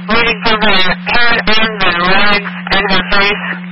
bleeding from her head and the legs and her face.